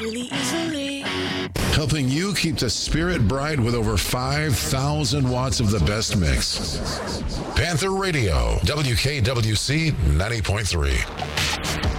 really easily. Helping you keep the spirit bright with over 5,000 watts of the best mix. Panther Radio, WKWC 90.3.